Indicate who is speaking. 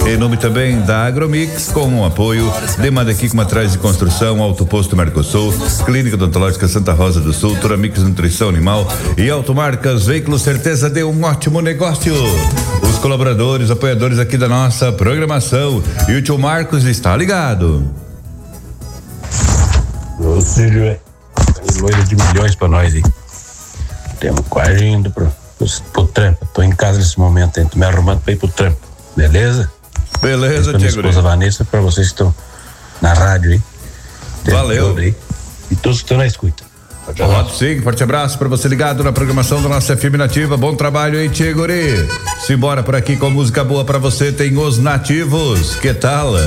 Speaker 1: Em nome também da Agromix, com o apoio de Madequic Materiais de Construção, Auto Posto Mercosul, Clínica Odontológica Santa Rosa do Sul, Turamix Nutrição Animal e Automarcas Veículos, certeza de um ótimo negócio. Os colaboradores, apoiadores aqui da nossa programação. E o tio Marcos está ligado.
Speaker 2: Ô Cílio, é loira de milhões pra nós aí. Temos quase indo pro trampo. Tô em casa nesse momento aí, tô me arrumando pra ir pro trampo. Beleza?
Speaker 1: Beleza,
Speaker 2: Tiago. Minha esposa Vanessa, pra vocês que estão na rádio aí.
Speaker 1: Valeu.
Speaker 2: Aí. E todos que estão na escuta.
Speaker 1: Sim, forte abraço pra você ligado na programação da nossa FM Nativa. Bom trabalho aí, Tia Guri. Simbora por aqui com música boa pra você. Tem Os Nativos. Que tal?